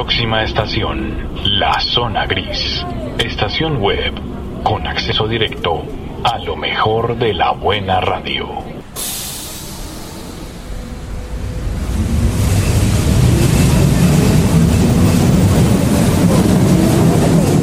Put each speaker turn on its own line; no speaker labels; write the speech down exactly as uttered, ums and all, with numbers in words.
Próxima estación, La Zona Gris. Estación web con acceso directo a lo mejor de la buena radio.